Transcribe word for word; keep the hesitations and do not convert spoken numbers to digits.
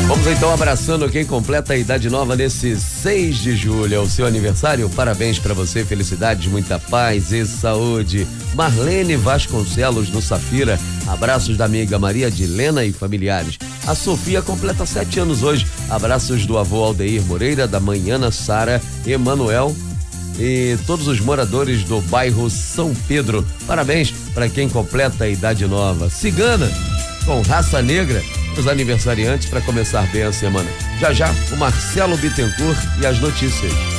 Vamos então abraçando quem completa a idade nova nesse seis de julho, é o seu aniversário. Parabéns pra você, felicidades, muita paz e saúde. Marlene Vasconcelos no Safira, abraços da amiga Maria Dilena e familiares. A Sofia completa sete anos hoje, abraços do avô Aldeir Moreira, da mãe Ana Sara, Emanuel e todos os moradores do bairro São Pedro. Parabéns para quem completa a idade nova. Cigana com Raça Negra, os aniversariantes para começar bem a semana. Já já, o Marcelo Bittencourt e as notícias.